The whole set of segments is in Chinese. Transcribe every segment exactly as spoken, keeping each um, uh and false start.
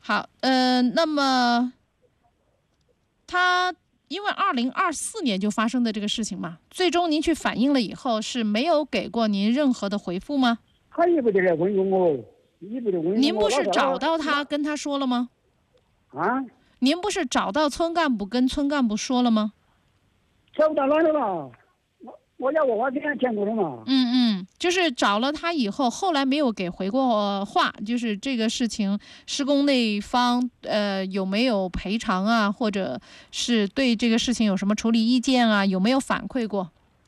好，呃，那么他因为二零二四年就发生的这个事情嘛，最终您去反映了以后是没有给过您任何的回复吗？ 他也不得来问过我，也不得问我。 您不是找到他跟他说了吗？ 啊？ 您不是找到村干部跟村干部说了吗？ 找到哪里了？我我要我娃跟他讲过了嘛。 嗯嗯，就是找了他以后，后来没有给回过话，就是这个事情，施工那一方呃有没有赔偿啊，或者是对这个事情有什么处理意见啊，有没有反馈过？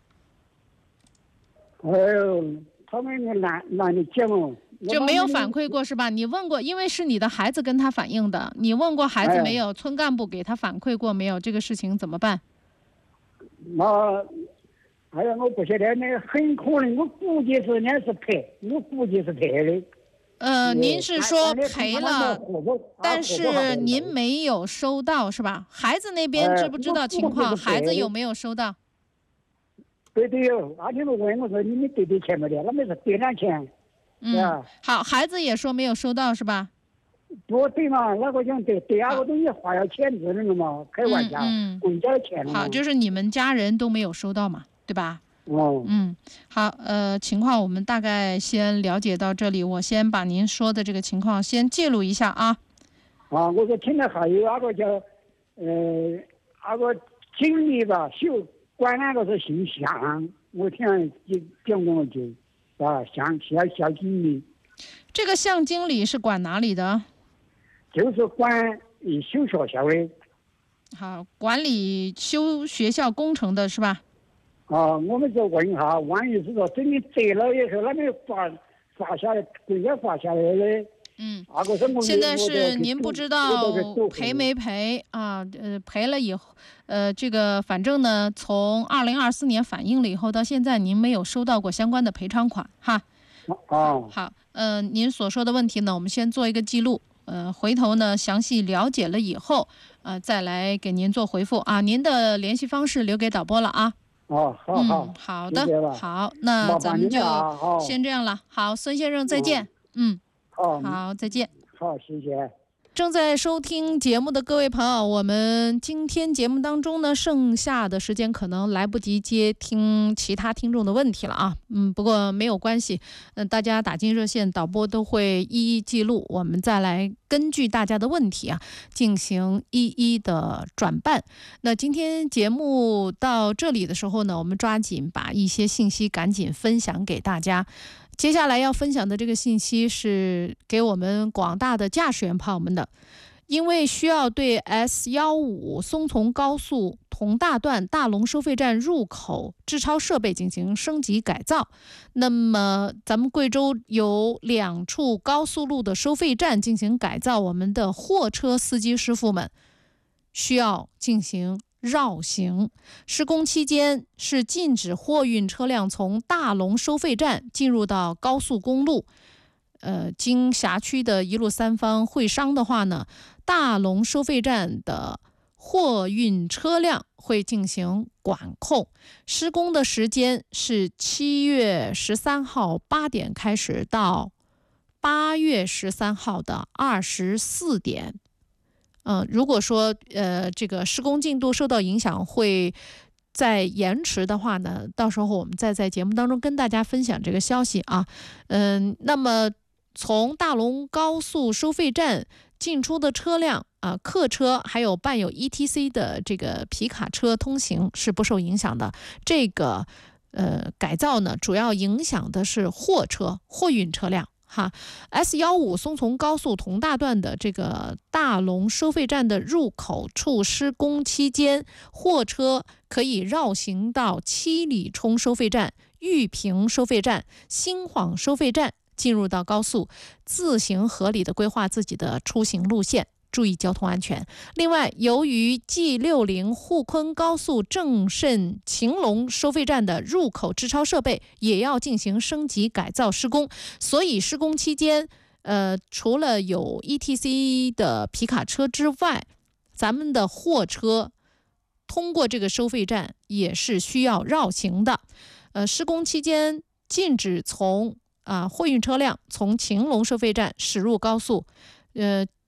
哎呦，他们懒懒得讲哦。 就没有反馈过是吧？你问过，因为是你的孩子跟他反映的，你问过孩子没有？哎、村干部给他反馈过没有？这个事情怎么办？ 那，哎呀，我不晓得，那个很可能，我估计是那是赔，我估计是赔的。 呃，您是说赔了，但是您没有收到是吧？孩子那边知不知道情况？孩子有没有收到？ 对对哟，那天我问我说你们得点钱没得？那没是得点钱。 嗯，好，孩子也说没有收到是吧？ 不对嘛，那个讲对对啊，个东西花要钱子了嘛，开玩笑， 嗯， 国家的钱了嘛。 好，就是你们家人都没有收到嘛，对吧？ 哦， 嗯，好，呃，情况我们大概先了解到这里，我先把您说的这个情况先记录一下啊。 啊，我说听了还有那个叫，呃，那个经理吧，修管那个是姓向，我听讲过就。啊，向校校经理， 这个项经理是管哪里的？ 就是管修学校的。 好，管理修学校工程的是吧？ 啊，我们就问一下，万一是说真的得了以后，那边发发下来，国家发下来的。 嗯， 那个是我现在是您不知道赔没赔啊？呃，赔了以后，呃，这个反正呢，从二零二四年反映了以后，到现在您没有收到过相关的赔偿款哈。 哦， 好，呃，您所说的问题呢，我们先做一个记录，呃，回头呢详细了解了以后，呃，再来给您做回复啊。您的联系方式留给导播了啊。 哦，好好、 嗯，好的，好，那咱们就先这样了。好，孙先生再见。嗯。 哦， 好，再见。 好，谢谢。 正在收听节目的各位朋友，我们今天节目当中呢，剩下的时间可能来不及接听其他听众的问题了啊。嗯，不过没有关系，嗯、呃，大家打进热线，导播都会一一记录，我们再来根据大家的问题啊，进行一一的转办。那今天节目到这里的时候呢，我们抓紧把一些信息赶紧分享给大家。接下来要分享的这个信息是给我们广大的驾驶员朋友们的，因为需要对 S 十五 松从高速同大段大龙收费站入口制超设备进行升级改造，那么咱们贵州有两处高速路的收费站进行改造，我们的货车司机师傅们需要进行绕行，施工期间是禁止货运车辆从大龙收费站进入到高速公路。呃，经辖区的一路三方会商的话呢，大龙收费站的货运车辆会进行管控。施工的时间是七月十三号八点开始到八月十三号的二十四点。嗯、呃，如果说呃这个施工进度受到影响，会再延迟的话呢，到时候我们再在节目当中跟大家分享这个消息啊。嗯，那么从大龙高速收费站进出的车辆啊，客车还有伴有 E T C 的这个皮卡车通行是不受影响的。这个呃改造呢，主要影响的是货车、货运车辆。哈 ，S 十五 松从高速同大段的这个大龙收费站的入口处施工期间，货车可以绕行到七里冲收费站、玉屏收费站、新晃收费站，进入到高速，自行合理的规划自己的出行路线，注意交通安全。另外，由于 G 六十 沪昆高速正慎晴隆收费站的入口制超设备也要进行升级改造施工，所以施工期间，呃，除了有 E T C 的皮卡车之外，咱们的货车通过这个收费站也是需要绕行的。呃，施工期间禁止从啊货运车辆从晴隆收费站驶入高速，呃。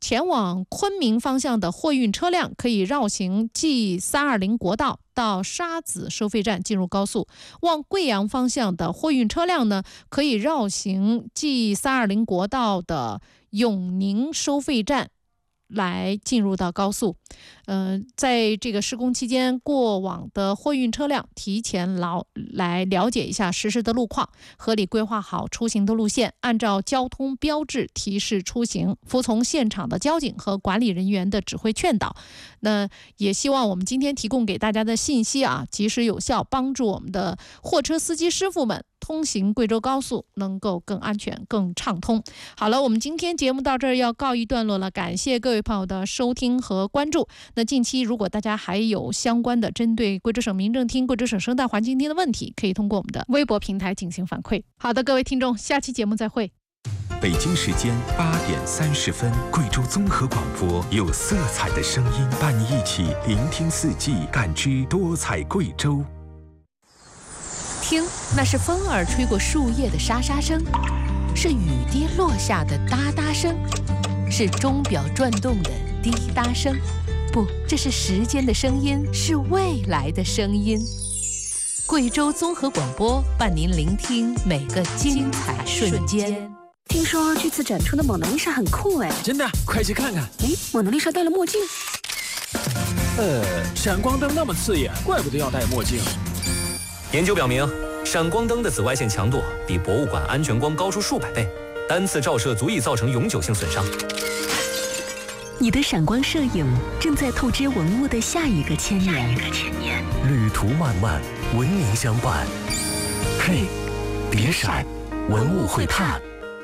前往昆明方向的货运车辆可以绕行 G 三二零国道到沙子收费站进入高速，往贵阳方向的货运车辆呢，可以绕行 G 三二零国道的永宁收费站来进入到高速。呃，在这个施工期间，过往的货运车辆提前劳来了解一下实时的路况，合理规划好出行的路线，按照交通标志提示出行，服从现场的交警和管理人员的指挥劝导。那也希望我们今天提供给大家的信息啊，及时有效，帮助我们的货车司机师傅们通行贵州高速能够更安全、更畅通。好了，我们今天节目到这儿要告一段落了，感谢各位朋友的收听和关注。那近期如果大家还有相关的针对贵州省民政厅、贵州省生态环境厅的问题，可以通过我们的微博平台进行反馈。好的，各位听众，下期节目再会。 北京时间八点三十分，贵州综合广播有色彩的声音，伴你一起聆听四季，感知多彩贵州。 听，那是风儿吹过树叶的沙沙声，是雨滴落下的哒哒声，是钟表转动的滴答声。不，这是时间的声音，是未来的声音。贵州综合广播伴您聆听每个精彩瞬间。 听说这次展出的蒙娜丽莎很酷哎！ 真的，快去看看。 哎，蒙娜丽莎戴了墨镜。 呃，闪光灯那么刺眼，怪不得要戴墨镜。 研究表明，闪光灯的紫外线强度比博物馆安全光高出数百倍，单次照射足以造成永久性损伤。 你的闪光摄影正在透支文物的下一个千年。 旅途漫漫，文明相伴。嘿，别闪，文物会探。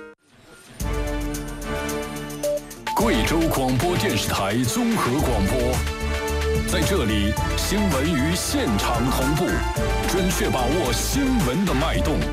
贵州广播电视台综合广播，在这里，新闻与现场同步，准确把握新闻的脉动。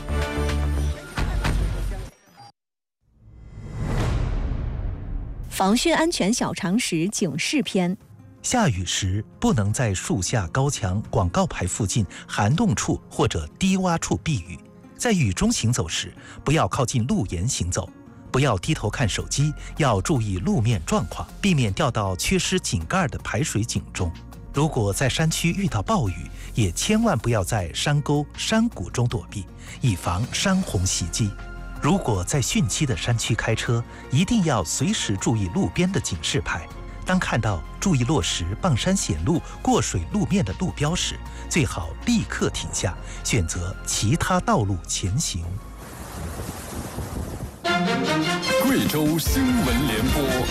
防汛安全小常识警示篇： 下雨时不能在树下、高墙、广告牌附近、涵洞处或者低洼处避雨。在雨中行走时，不要靠近路沿行走，不要低头看手机，要注意路面状况，避免掉到缺失井盖的排水井中。如果在山区遇到暴雨，也千万不要在山沟、山谷中躲避，以防山洪袭击。如果在汛期的山区开车，一定要随时注意路边的警示牌。当看到注意落石、傍山显路、过水路面的路标时，最好立刻停下，选择其他道路前行。 贵州新闻联播。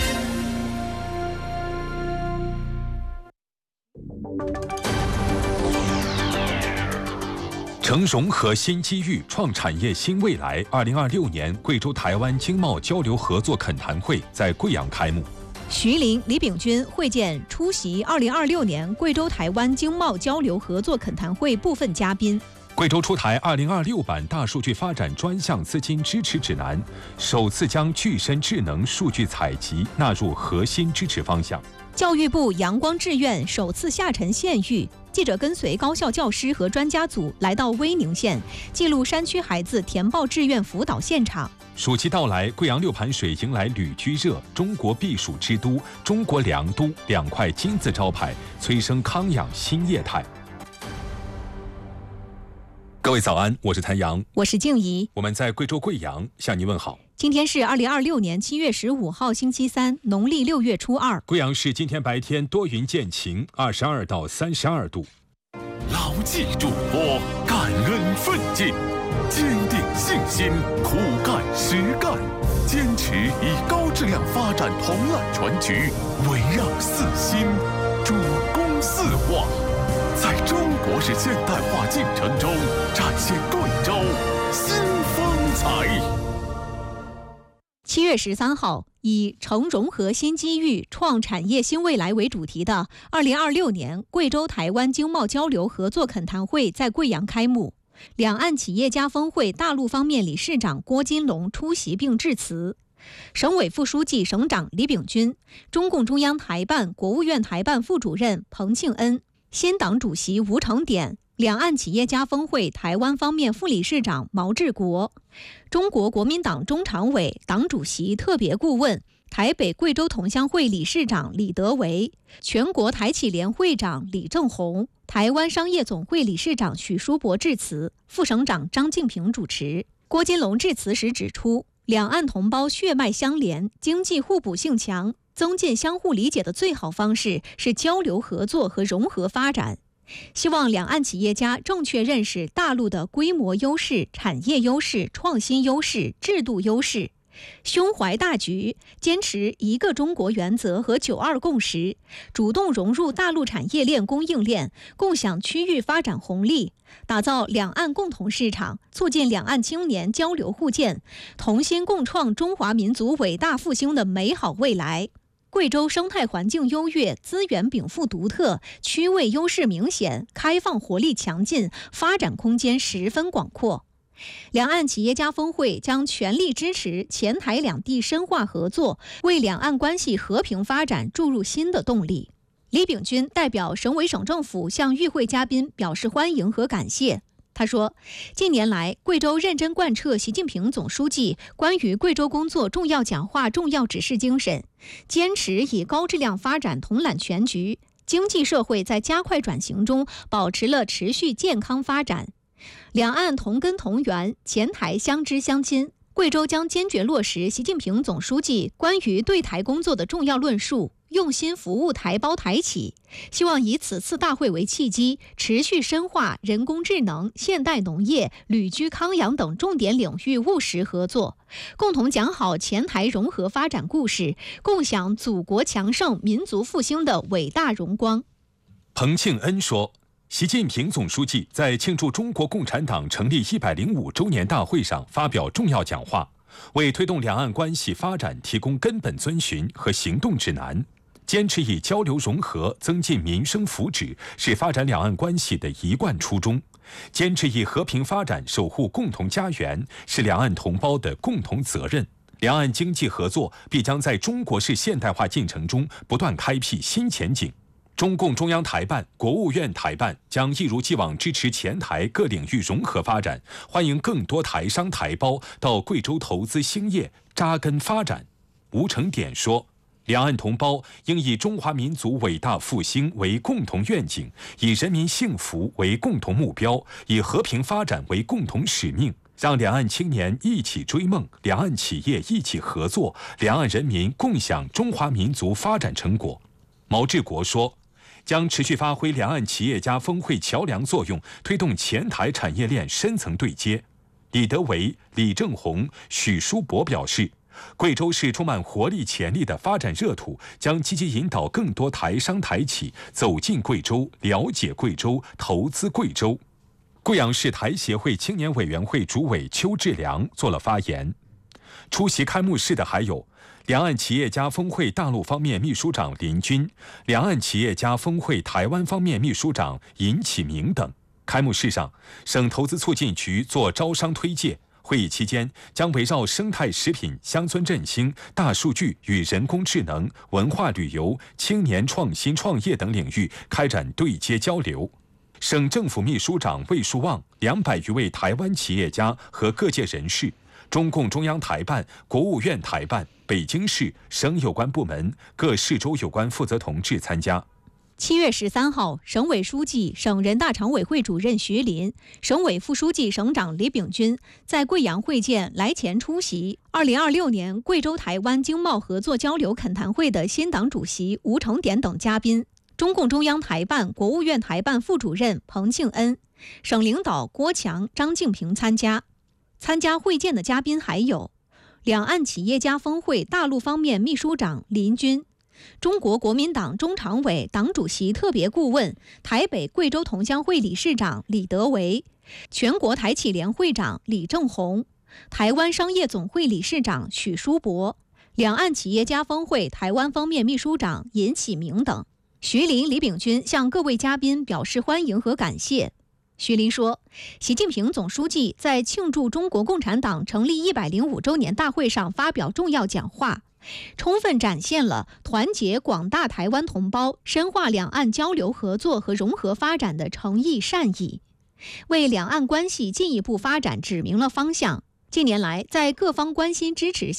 成融合新机遇，创产业新未来。二零二六年贵州台湾经贸交流合作恳谈会在贵阳开幕。 徐林、李炳军会见出席二零二六年贵州台湾经贸交流合作恳谈会部分嘉宾。 贵州出台二零二六版大数据发展专项资金支持指南，首次将具身智能数据采集纳入核心支持方向。 教育部阳光志愿首次下沉县域，记者跟随高校教师和专家组来到威宁县，记录山区孩子填报志愿辅导现场。 暑期到来，贵阳六盘水迎来旅居热、中国避暑之都、中国良都两块金字招牌，催生康养新业态。各位早安，我是谭阳， 我是静怡， 我们在贵州贵阳向您问好。 今天是二零二六年七月十五号星期三，农历六月初二。 贵阳市今天白天多云见晴，二十二到三十二度。 牢记嘱托，感恩奋进，坚定信心，苦干实干，坚持以高质量发展统揽全局，围绕四新，主攻四化，在中国式现代化进程中展现贵州新风采。 七月十三号，以成融合新机遇、创产业新未来为主题的二零二六年贵州台湾经贸交流合作恳谈会在贵阳开幕。两岸企业家峰会大陆方面理事长郭金龙出席并致辞。省委副书记、省长李炳军，中共中央台办、国务院台办副主任彭庆恩，新党主席吴成典，两岸企业家峰会台湾方面副理事长毛志国，中国国民党中常委、党主席特别顾问、 台北贵州同乡会理事长李德维，全国台企联会长李正宏，台湾商业总会理事长许书博致辞，副省长张敬平主持。郭金龙致辞时指出，两岸同胞血脉相连，经济互补性强，增进相互理解的最好方式是交流合作和融合发展。希望两岸企业家正确认识大陆的规模优势、产业优势、创新优势、制度优势，胸怀大局，坚持一个中国原则和九二共识，主动融入大陆产业链供应链，共享区域发展红利，打造两岸共同市场，促进两岸青年交流互鉴，同心共创中华民族伟大复兴的美好未来。贵州生态环境优越，资源禀赋独特，区位优势明显，开放活力强劲，发展空间十分广阔。两岸企业家峰会将全力支持黔台两地深化合作，为两岸关系和平发展注入新的动力。李秉钧代表省委省政府向与会嘉宾表示欢迎和感谢。他说，近年来，贵州认真贯彻习近平总书记关于贵州工作重要讲话重要指示精神，坚持以高质量发展统揽全局，经济社会在加快转型中保持了持续健康发展。两岸同根同源，黔台相知相亲。贵州将坚决落实习近平总书记关于对台工作的重要论述，用心服务台胞台企。希望以此次大会为契机，持续深化人工智能、现代农业、旅居康养等重点领域务实合作，共同讲好黔台融合发展故事，共享祖国强盛、民族复兴的伟大荣光。 彭庆恩说，习近平总书记在庆祝中国共产党成立一百零五周年大会上发表重要讲话，为推动两岸关系发展提供根本遵循和行动指南。坚持以交流融合增进民生福祉，是发展两岸关系的一贯初衷；坚持以和平发展守护共同家园，是两岸同胞的共同责任。两岸经济合作必将在中国式现代化进程中不断开辟新前景。中共中央台办、国务院台办将一如既往支持黔台各领域融合发展，欢迎更多台商台胞到贵州投资兴业、扎根发展。吴成典说，两岸同胞应以中华民族伟大复兴为共同愿景，以人民幸福为共同目标，以和平发展为共同使命，让两岸青年一起追梦，两岸企业一起合作，两岸人民共享中华民族发展成果。毛治国说，将持续发挥两岸企业家峰会桥梁作用，推动黔台产业链深层对接。李德维、李正宏、许书博表示，贵州是充满活力潜力的发展热土，将积极引导更多台商台企走进贵州，了解贵州，投资贵州。贵阳市台协会青年委员会主委邱志良做了发言。出席开幕式的还有两岸企业家峰会大陆方面秘书长林军、两岸企业家峰会台湾方面秘书长尹启明等。开幕式上，省投资促进局做招商推介。会议期间，将围绕生态食品、乡村振兴、大数据与人工智能、文化旅游、青年创新创业等领域开展对接交流。省政府秘书长魏树旺、两百余位台湾企业家和各界人士，中共中央台办、国务院台办、北京市、省有关部门、各市州有关负责同志参加。 七月十三号，省委书记、省人大常委会主任徐林、省委副书记、省长李秉钧在贵阳会见来前出席二零二六年贵州台湾经贸合作交流恳谈会的新党主席吴成典等嘉宾，中共中央台办、国务院台办副主任彭庆恩、省领导郭强、张敬平参加。参加会见的嘉宾还有两岸企业家峰会大陆方面秘书长林军、中国国民党中常委、党主席特别顾问、台北贵州同乡会理事长李德维，全国台企联会长李正宏，台湾商业总会理事长许书博，两岸企业家峰会台湾方面秘书长尹启明等。徐林、李秉钧向各位嘉宾表示欢迎和感谢。徐林说，习近平总书记在庆祝中国共产党成立一百零五周年大会上发表重要讲话，充分展现了团结广大台湾同胞、深化两岸交流合作和融合发展的诚意善意，为两岸关系进一步发展指明了方向。近年来，在各方关心支持下，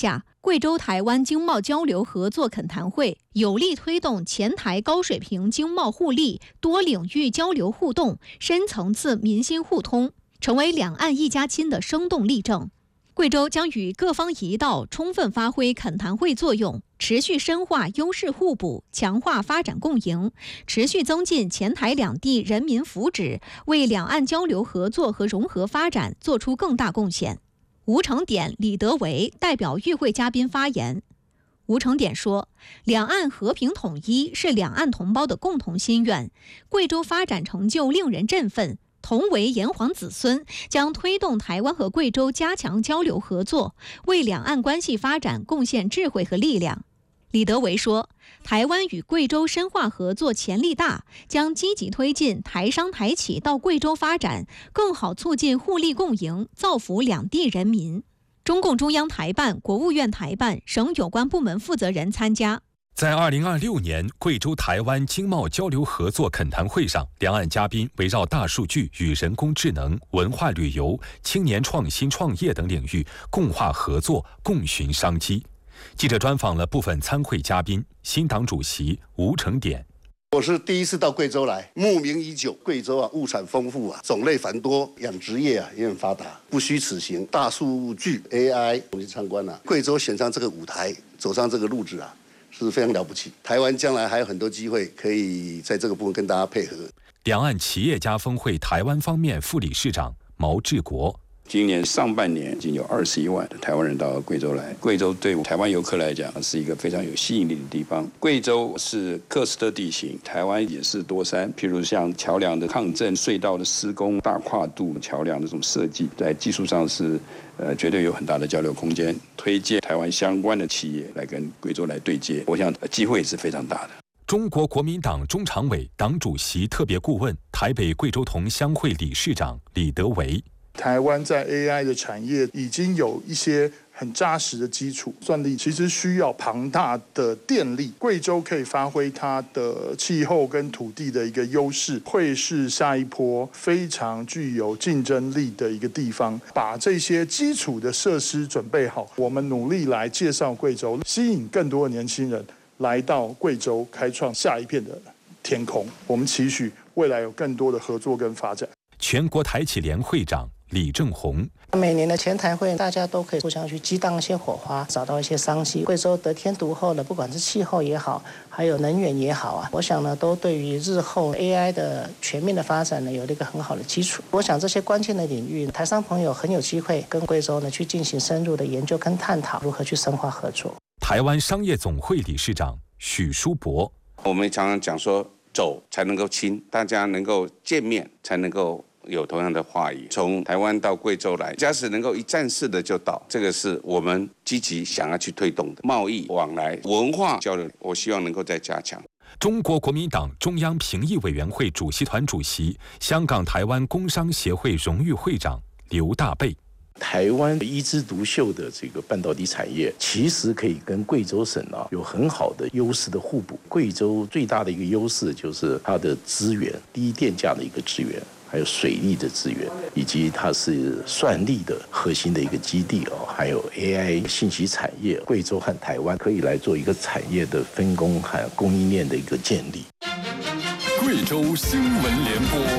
贵州台湾经贸交流合作恳谈会有力推动前台高水平经贸互利、多领域交流互动、深层次民心互通，成为两岸一家亲的生动例证。贵州将与各方一道，充分发挥恳谈会作用，持续深化优势互补，强化发展共赢，持续增进前台两地人民福祉，为两岸交流合作和融合发展作出更大贡献。吴成典、李德维代表与会嘉宾发言。吴成典说，两岸和平统一是两岸同胞的共同心愿，贵州发展成就令人振奋。同为炎黄子孙，将推动台湾和贵州加强交流合作，为两岸关系发展贡献智慧和力量。李德维说，台湾与贵州深化合作潜力大，将积极推进台商台企到贵州发展，更好促进互利共赢，造福两地人民。中共中央台办、国务院台办、省有关部门负责人参加。 在二零二六年贵州台湾经贸交流合作恳谈会上，两岸嘉宾围绕大数据与人工智能、文化旅游、青年创新创业等领域共话合作，共寻商机。记者专访了部分参会嘉宾，新党主席吴成典。 我是第一次到贵州来，慕名已久。贵州啊，物产丰富啊，种类繁多，养殖业啊也很发达。不虚此行，大数据、A I， 我去参观了、啊。贵州选上这个舞台，走上这个路子啊，是非常了不起。台湾将来还有很多机会可以在这个部分跟大家配合。 两岸企业家峰会台湾方面副理事长毛志国。 今年上半年已经有二十一万的台湾人到贵州来。贵州对台湾游客来讲是一个非常有吸引力的地方。贵州是喀斯特地形，台湾也是多山，譬如像桥梁的抗震、隧道的施工、大跨度桥梁的这种设计，在技术上是呃绝对有很大的交流空间。推荐台湾相关的企业来跟贵州来对接，我想机会是非常大的。 中国国民党中常委、党主席特别顾问、台北贵州同乡会理事长李德维。 台湾在 A I 的产业已经有一些很扎实的基础，算力其实需要庞大的电力。贵州可以发挥它的气候跟土地的一个优势，会是下一波非常具有竞争力的一个地方。把这些基础的设施准备好，我们努力来介绍贵州，吸引更多的年轻人来到贵州，开创下一片的天空。我们期许未来有更多的合作跟发展。 全国台企联会长李正宏， 每年的前台会，大家都可以互相去激荡一些火花，找到一些商机。贵州得天独厚的，不管是气候也好，还有能源也好啊，我想呢，都对于日后 A I 的全面的发展呢，有了一个很好的基础。我想这些关键的领域，台商朋友很有机会跟贵州呢去进行深入的研究跟探讨，如何去深化合作。 台湾商业总会理事长许书博， 我们常常讲说，走才能够亲，大家能够见面才能够有同样的话语。从台湾到贵州来，假使能够一站式的就到，这个是我们积极想要去推动的贸易往来、文化交流，我希望能够再加强。 中国国民党中央评议委员会主席团主席、香港台湾工商协会荣誉会长刘大贝。 台湾一枝独秀的这个半导体产业，其实可以跟贵州省啊有很好的优势的互补。贵州最大的一个优势就是它的资源，低电价的一个资源，还有水利的资源，以及它是算力的核心的一个基地哦，还有 A I 信息产业。贵州和台湾可以来做一个产业的分工和供应链的一个建立。 贵州新闻联播。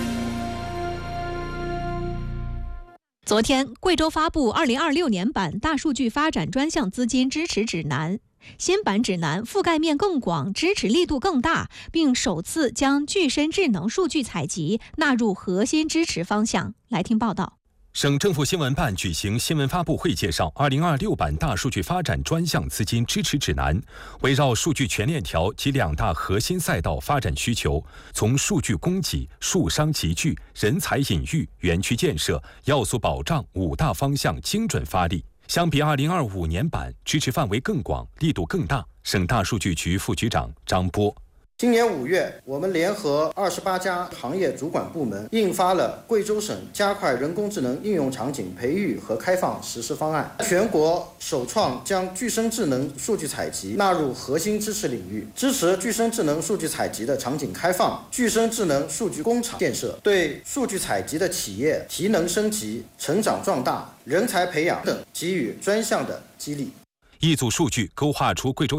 昨天，贵州发布二零二六年版大数据发展专项资金支持指南。新版指南覆盖面更广，支持力度更大，并首次将具身智能数据采集纳入核心支持方向。来听报道。 省政府新闻办举行新闻发布会，介绍二零二六版大数据发展专项资金支持指南，围绕数据全链条及两大核心赛道发展需求，从数据供给、数商集聚、人才引育、园区建设、要素保障五大方向精准发力。相比二零二五年版，支持范围更广，力度更大。省大数据局副局长张波。 今年五月，我们联合二十八家行业主管部门印发了贵州省加快人工智能应用场景培育和开放实施方案，全国首创将具身智能数据采集纳入核心支持领域，支持具身智能数据采集的场景开放、具身智能数据工厂建设，对数据采集的企业提能升级、成长壮大、人才培养等给予专项的激励。 一组数据勾画出贵州